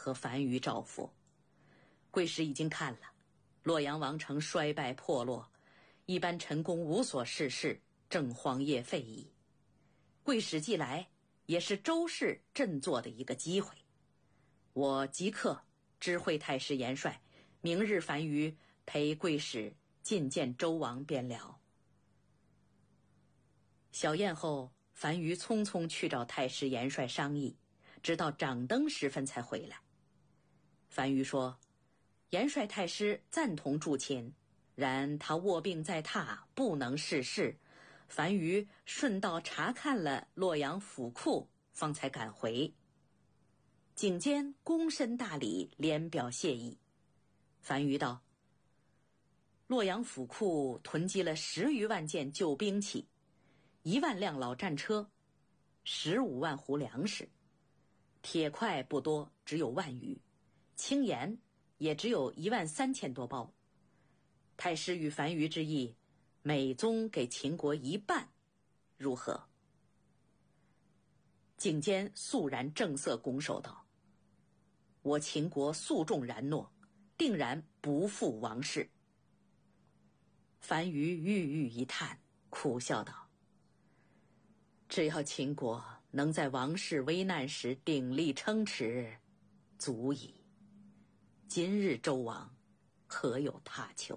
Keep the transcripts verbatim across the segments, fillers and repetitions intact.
和樊於照拂。贵使已经看了，洛阳王城衰败破落，一般臣工无所事事，正荒业废矣。贵使既来，也是周氏振作的一个机会。我即刻知会太师元帅，明日樊於陪贵使觐见周王便了。小宴后，樊於匆匆去找太师元帅商议，直到掌灯时分才回来。樊於说，元帅太师赞同驻秦，然他卧病在榻，不能事事。樊於顺道查看了洛阳府库，方才赶回。景监躬身大礼，连表谢意。樊於道，洛阳府库囤积了十余万件旧兵器，一万辆老战车，十五万斛粮食，铁块不多，只有万余，青盐也只有一万三千多包。太师与樊於之意，每宗给秦国一半，如何？景监肃然正色拱手道，我秦国素重然诺，定然不负王室。樊於郁郁一叹，苦笑道，只要秦国能在王室危难时鼎力撑持，足矣。今日周王何有他求？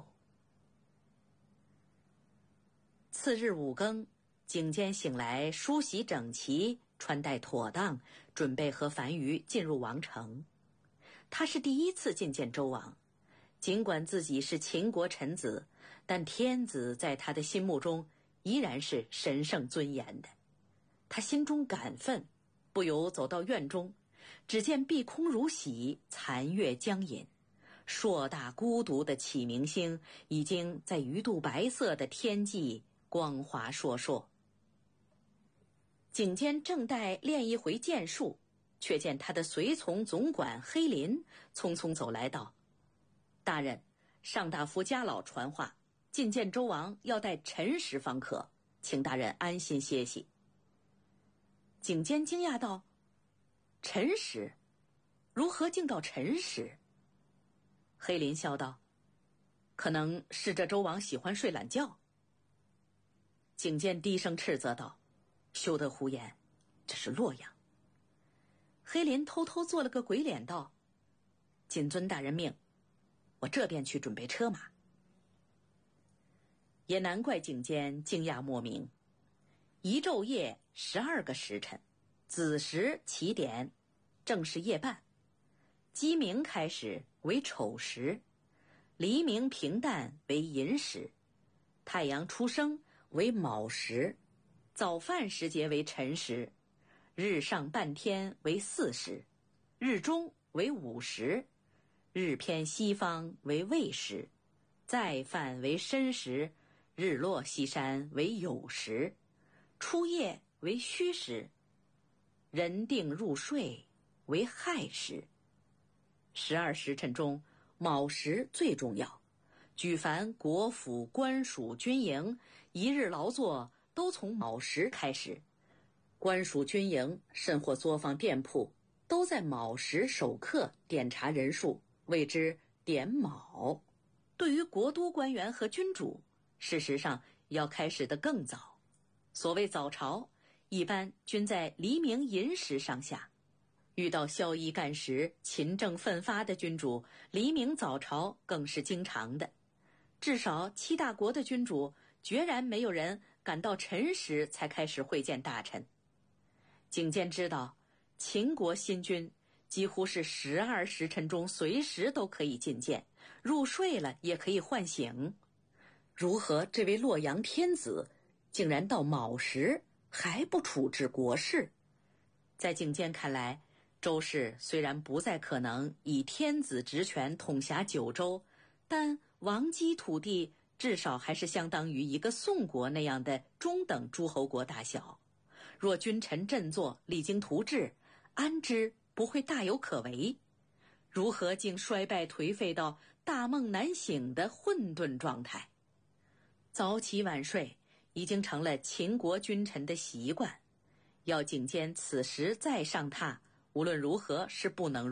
次日五更，景监醒来，梳洗整齐，穿戴妥当，准备和樊於进入王城。他是第一次觐见周王，尽管自己是秦国臣子，但天子在他的心目中依然是神圣尊严的。他心中感愤，不由走到院中，只见碧空如洗，残月将隐，硕大孤独的启明星已经在鱼肚白色的天际光华烁烁。景监正待练一回剑术，却见他的随从总管黑林匆匆走来道，大人，上大夫家老传话，觐见周王要带辰时方可，请大人安心歇息。景监惊讶道，辰时？如何竟到辰时？黑林笑道，可能是这周王喜欢睡懒觉。景监低声斥责道，休得胡言，这是洛阳。黑林偷偷做了个鬼脸道，谨遵大人命，我这边去准备车马。也难怪景监惊讶莫名。一昼夜十二个时辰，子时起点，正是夜半。鸡鸣开始为丑时，黎明平淡为寅时，太阳出生为卯时，早饭时节为辰时，日上半天为巳时，日中为午时，日偏西方为未时，再犯为申时，日落西山为酉时，初夜为戌时，人定入睡为亥时。十二时辰中，卯时最重要，举凡国府官署军营一日劳作都从卯时开始，官署军营甚或作坊店铺都在卯时首刻点查人数，谓之点卯。对于国都官员和君主，事实上要开始得更早。所谓早朝，一般均在黎明寅时上下。遇到宵衣干食、勤政奋发的君主，黎明早朝更是经常的。至少七大国的君主，决然没有人赶到辰时才开始会见大臣。景监知道，秦国新君几乎是十二时辰中随时都可以觐见，入睡了也可以唤醒。如何这位洛阳天子竟然到卯时还不处置国事？在景监看来，周氏虽然不再可能以天子职权统辖九州，但王畿土地至少还是相当于一个宋国那样的中等诸侯国大小。若君臣振作，励精图治，安知不会大有可为？如何竟衰败颓废到大梦难醒的混沌状态？早起晚睡已经成了秦国君臣的习惯，要景监此时再上榻，无论如何是不能